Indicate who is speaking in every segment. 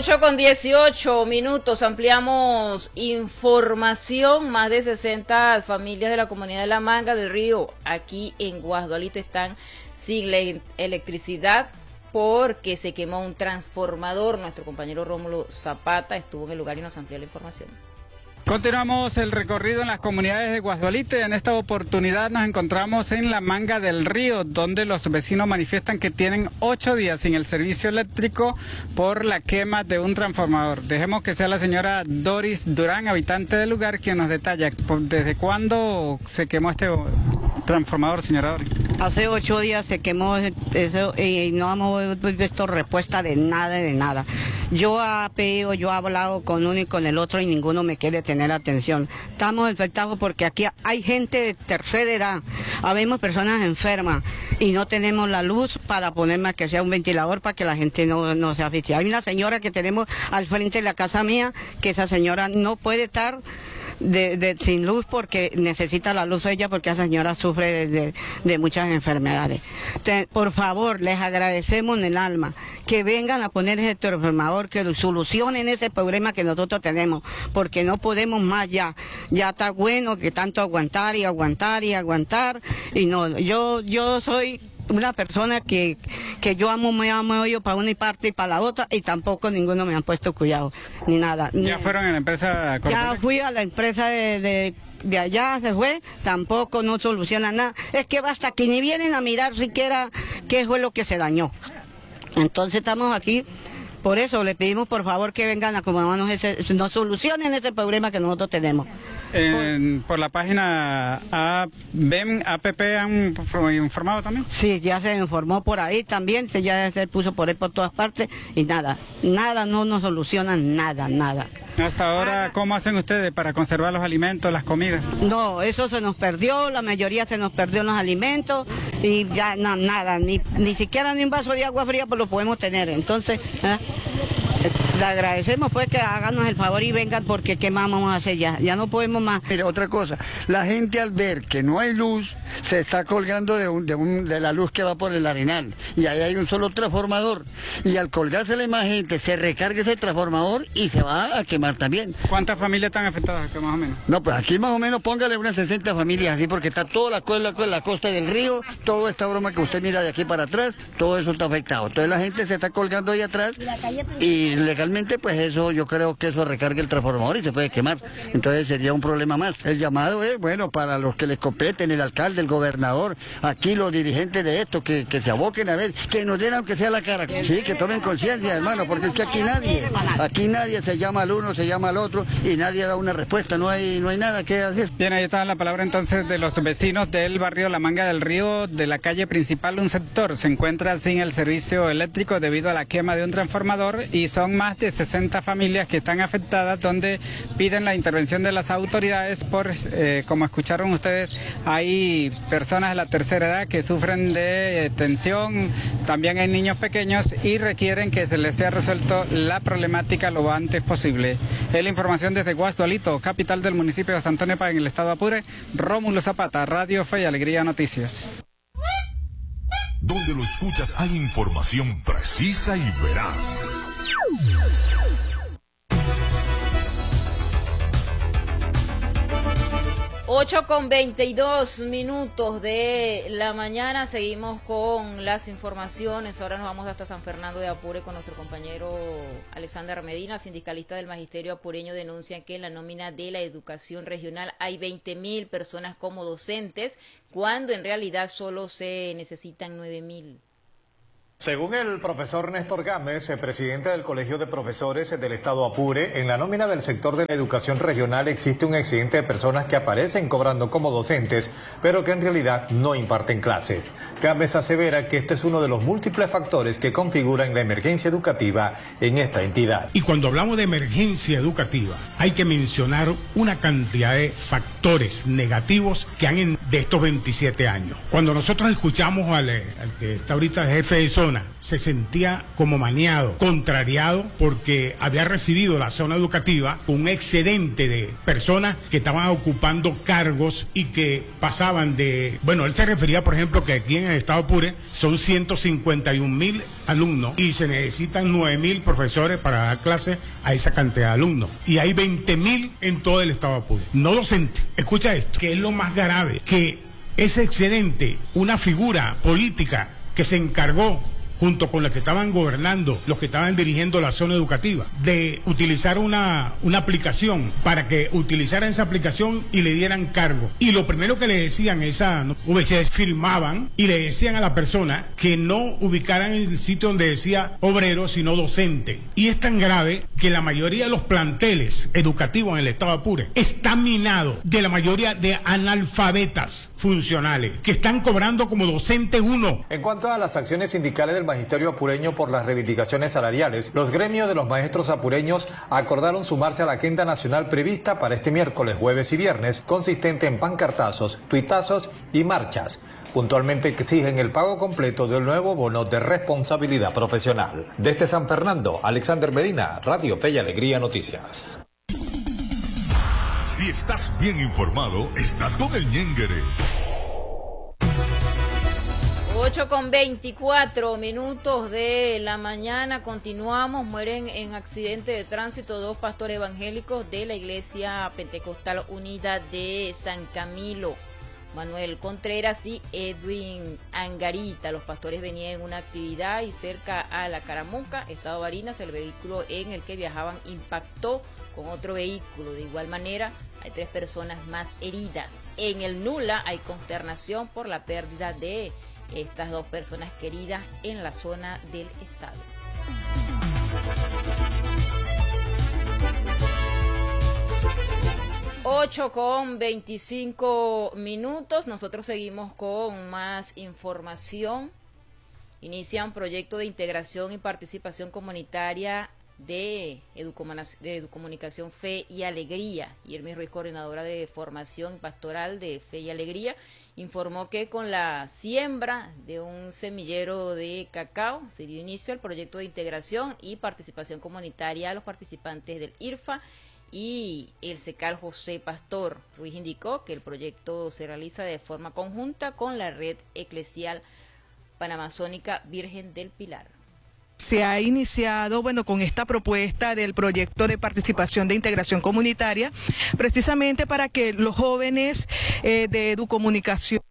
Speaker 1: 8:18, ampliamos información. Más de 60 familias de la comunidad de La Manga del Río, aquí en Guasdualito, están sin electricidad porque se quemó un transformador. Nuestro compañero Rómulo Zapata estuvo en el lugar y nos amplió la información.
Speaker 2: Continuamos el recorrido en las comunidades de Guasdualito y en esta oportunidad nos encontramos en La Manga del Río, donde los vecinos manifiestan que tienen 8 días sin el servicio eléctrico por la quema de un transformador. Dejemos que sea la señora Doris Durán, habitante del lugar, quien nos detalla desde cuándo se quemó este transformador, señora Doris.
Speaker 3: Hace 8 días se quemó eso y no hemos visto respuesta de nada. Yo he hablado con uno y con el otro y ninguno me quiere tener atención. Estamos afectados porque aquí hay gente de tercera edad, habemos personas enfermas y no tenemos la luz para poner más que sea un ventilador para que la gente no se asfixie. Hay una señora que tenemos al frente de la casa mía, que esa señora no puede estar sin luz porque necesita la luz ella, porque esa señora sufre de muchas enfermedades. Entonces, por favor, les agradecemos en el alma que vengan a poner ese transformador, que solucionen ese problema que nosotros tenemos, porque no podemos más ya está bueno que tanto aguantar y no, yo soy una persona que yo me amo yo para una y parte y para la otra, y tampoco ninguno me han puesto cuidado, ni nada.
Speaker 2: ¿Ya fueron en la empresa corporativa?
Speaker 3: Ya fui a la empresa de allá, se fue, tampoco no soluciona nada. Es que basta que ni vienen a mirar siquiera qué fue lo que se dañó. Entonces estamos aquí. Por eso le pedimos por favor que vengan a acomodarnos, nos solucionen ese problema que nosotros tenemos.
Speaker 2: Por la página APP han informado también.
Speaker 3: Sí, ya se informó por ahí también, ya se puso por ahí por todas partes y nada, no nos solucionan nada.
Speaker 2: Hasta ahora, ¿cómo hacen ustedes para conservar los alimentos, las comidas?
Speaker 3: No, eso se nos perdió, la mayoría se nos perdió los alimentos y ya nada, ni siquiera ni un vaso de agua fría pues lo podemos tener. Entonces, le agradecemos pues que háganos el favor y vengan, porque ¿qué más vamos a hacer ya no podemos más.
Speaker 4: Mira, otra cosa, la gente al ver que no hay luz se está colgando de la luz que va por el Arenal, y ahí hay un solo transformador, y al colgarse la más gente se recarga ese transformador y se va a quemar también.
Speaker 2: ¿Cuántas familias están afectadas aquí más o menos?
Speaker 4: No, pues aquí más o menos póngale unas 60 familias así, porque está toda la costa del río, toda esta broma que usted mira de aquí para atrás, todo eso está afectado. Entonces la gente se está colgando ahí atrás y legalmente pues eso, yo creo que eso recarga el transformador y se puede quemar. Entonces sería un problema más. El llamado es, bueno, para los que les competen, el alcalde, el gobernador, aquí los dirigentes de esto, que se aboquen a ver, que nos den aunque sea la cara. Sí, que tomen conciencia, hermano, porque es que aquí nadie se llama al uno, se llama al otro y nadie da una respuesta, no hay nada que hacer.
Speaker 2: Bien, ahí está la palabra entonces de los vecinos del barrio La Manga del Río, de la calle principal. Un sector se encuentra sin el servicio eléctrico debido a la quema de un transformador y son más de 60 familias que están afectadas, donde piden la intervención de las autoridades como escucharon ustedes, hay personas de la tercera edad que sufren de tensión, también hay niños pequeños y requieren que se les sea resuelto la problemática lo antes posible. Es la información desde Guasdualito, capital del municipio de Santo Nepa, en el estado Apure. Rómulo Zapata, Radio Fe y Alegría Noticias.
Speaker 5: Donde lo escuchas hay información precisa y veraz.
Speaker 1: 8:22 de la mañana, seguimos con las informaciones. Ahora nos vamos hasta San Fernando de Apure con nuestro compañero Alexander Medina. Sindicalistas del magisterio apureño denuncian que en la nómina de la educación regional hay 20.000 personas como docentes, cuando en realidad solo se necesitan 9.000.
Speaker 6: Según el profesor Néstor Gámez, presidente del Colegio de Profesores del Estado Apure, en la nómina del sector de la educación regional existe un excedente de personas que aparecen cobrando como docentes, pero que en realidad no imparten clases. Gámez asevera que este es uno de los múltiples factores que configuran la emergencia educativa en esta entidad.
Speaker 7: Y cuando hablamos de emergencia educativa, hay que mencionar una cantidad de factores negativos que han de estos 27 años. Cuando nosotros escuchamos al que está ahorita jefe de zona, persona se sentía como maniado, contrariado, porque había recibido la zona educativa un excedente de personas que estaban ocupando cargos y que pasaban de, bueno, él se refería, por ejemplo, que aquí en el estado Apure son 151.000 alumnos y se necesitan 9.000 profesores para dar clases a esa cantidad de alumnos. Y hay 20.000 en todo el estado Apure. No docente. Escucha esto, que es lo más grave, que ese excedente, una figura política que se encargó, junto con los que estaban gobernando, los que estaban dirigiendo la zona educativa, de utilizar una aplicación para que utilizaran esa aplicación y le dieran cargo. Y lo primero que le decían esa VCS, firmaban y le decían a la persona que no ubicaran en el sitio donde decía obrero, sino docente. Y es tan grave que la mayoría de los planteles educativos en el estado de Apure está minado de la mayoría de analfabetas funcionales que están cobrando como docente uno.
Speaker 6: En cuanto a las acciones sindicales del Magisterio Apureño por las reivindicaciones salariales, los gremios de los maestros apureños acordaron sumarse a la agenda nacional prevista para este miércoles, jueves y viernes, consistente en pancartazos, tuitazos y marchas. Puntualmente exigen el pago completo del nuevo bono de responsabilidad profesional. Desde San Fernando, Alexander Medina, Radio Fe y Alegría Noticias.
Speaker 5: Si estás bien informado, estás con el ñénguere.
Speaker 1: 8:24 de la mañana, continuamos. Mueren en accidente de tránsito 2 pastores evangélicos de la Iglesia Pentecostal Unida de San Camilo, Manuel Contreras y Edwin Angarita. Los pastores venían en una actividad y cerca a la Caramuca, estado Barinas, el vehículo en el que viajaban impactó con otro vehículo. De igual manera, hay 3 personas más heridas. En el Nula hay consternación por la pérdida de estas 2 personas queridas en la zona del estado. Ocho con 25 minutos. Nosotros seguimos con más información. Inicia un proyecto de integración y participación comunitaria de Educomunicación Fe y Alegría. Irmi Ruiz, coordinadora de formación pastoral de Fe y Alegría, informó que con la siembra de un semillero de cacao se dio inicio al proyecto de integración y participación comunitaria a los participantes del IRFA y el SECAL. José Pastor Ruiz indicó que el proyecto se realiza de forma conjunta con la Red Eclesial Panamazónica Virgen del Pilar.
Speaker 8: Se ha iniciado, con esta propuesta del proyecto de participación de integración comunitaria, precisamente para que los jóvenes de Educomunicación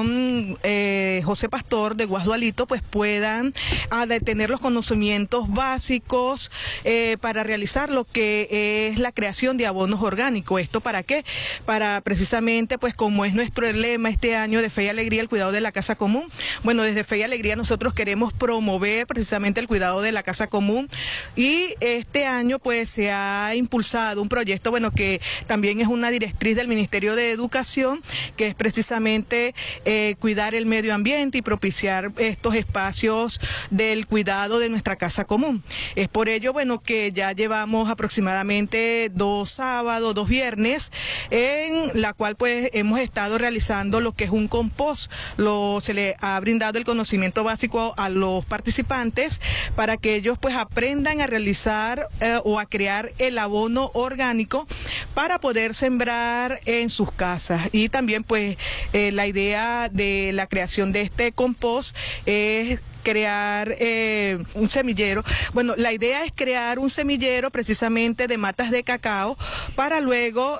Speaker 8: José Pastor de Guasdualito pues puedan tener los conocimientos básicos para realizar lo que es la creación de abonos orgánicos. ¿Esto para qué? Para precisamente, pues como es nuestro lema este año de Fe y Alegría, el cuidado de la casa común. Bueno, desde Fe y Alegría nosotros queremos promover precisamente el cuidado de la casa común y este año pues se ha impulsado un proyecto que también es una directriz del Ministerio de Educación, que es precisamente cuidar el medio ambiente y propiciar estos espacios del cuidado de nuestra casa común. Es por ello que ya llevamos aproximadamente 2 sábados, 2 viernes en la cual pues hemos estado realizando lo que es un compost. Se le ha brindado el conocimiento básico a los participantes para que ellos pues aprendan a realizar o a crear el abono orgánico para poder sembrar en sus casas. Y también pues la idea de la creación de este compost es crear un semillero. Bueno, la idea es crear un semillero precisamente de matas de cacao para luego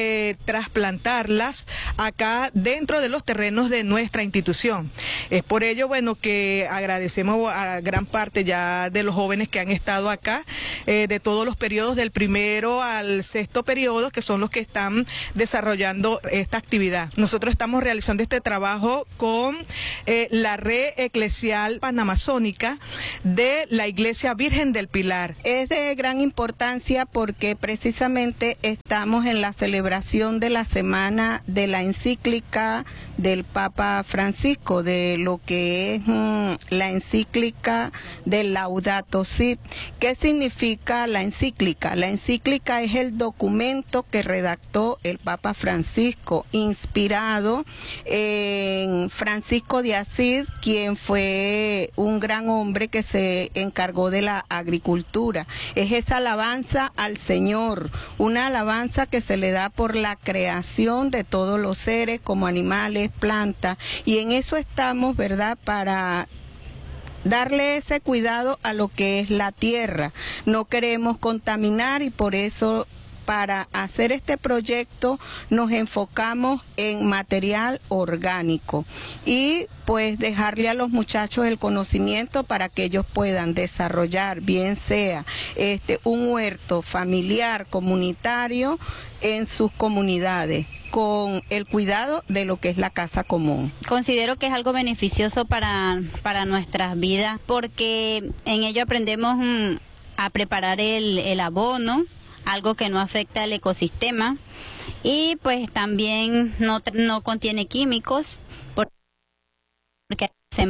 Speaker 8: trasplantarlas acá dentro de los terrenos de nuestra institución. Es por ello, que agradecemos a gran parte ya de los jóvenes que han estado acá, de todos los periodos del 1º al 6º periodo, que son los que están desarrollando esta actividad. Nosotros estamos realizando este trabajo con la Red Eclesial Panamazónica de la Iglesia Virgen del Pilar.
Speaker 9: Es de gran importancia porque precisamente estamos en la celebración de la semana de la encíclica del Papa Francisco, de lo que es la encíclica del Laudato Si. ¿Qué significa la encíclica? La encíclica es el documento que redactó el Papa Francisco, inspirado en Francisco de Asís, quien fue un gran hombre que se encargó de la agricultura. Es esa alabanza al Señor, una alabanza que se le da por la creación de todos los seres como animales, plantas, y en eso estamos, ¿verdad?, para darle ese cuidado a lo que es la tierra. No queremos contaminar y por eso para hacer este proyecto nos enfocamos en material orgánico y pues dejarle a los muchachos el conocimiento para que ellos puedan desarrollar, bien sea un huerto familiar, comunitario en sus comunidades, con el cuidado de lo que es la casa común.
Speaker 10: Considero que es algo beneficioso para nuestras vidas, porque en ello aprendemos a preparar el abono, algo que no afecta al ecosistema, y pues también no contiene químicos, porque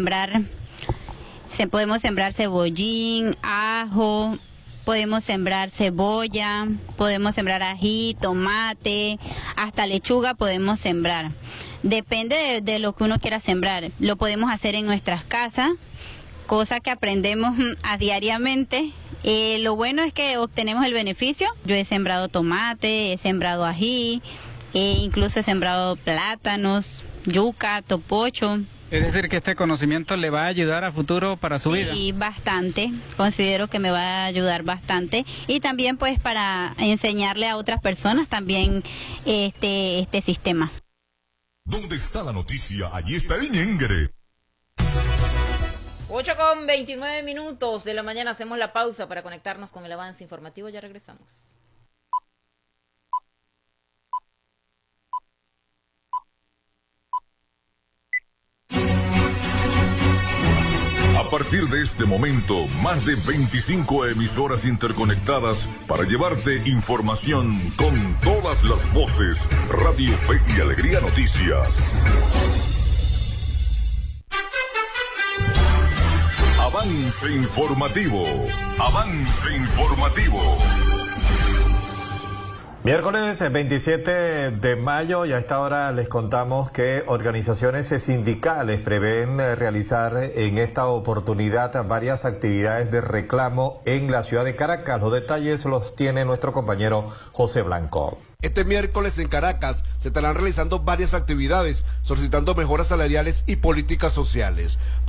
Speaker 10: podemos sembrar cebollín, ajo, podemos sembrar cebolla, podemos sembrar ají, tomate, hasta lechuga podemos sembrar. Depende de lo que uno quiera sembrar. Lo podemos hacer en nuestras casas, cosa que aprendemos diariamente. Lo bueno es que obtenemos el beneficio. Yo he sembrado tomate, he sembrado ají, incluso he sembrado plátanos, yuca, topocho.
Speaker 2: Es decir, que este conocimiento le va a ayudar a futuro para su vida.
Speaker 10: Sí, bastante. Considero que me va a ayudar bastante. Y también pues para enseñarle a otras personas también este sistema.
Speaker 5: ¿Dónde está la noticia? Allí está el ñengre.
Speaker 1: 8:29 de la mañana, hacemos la pausa para conectarnos con el avance informativo, ya regresamos.
Speaker 5: A partir de este momento, más de 25 emisoras interconectadas para llevarte información con todas las voces. Radio Fe y Alegría Noticias. Avance informativo. Avance informativo.
Speaker 6: Miércoles 27 de mayo y a esta hora les contamos que organizaciones sindicales prevén realizar en esta oportunidad varias actividades de reclamo en la ciudad de Caracas. Los detalles los tiene nuestro compañero José Blanco.
Speaker 11: Este miércoles en Caracas se estarán realizando varias actividades solicitando mejoras salariales y políticas sociales.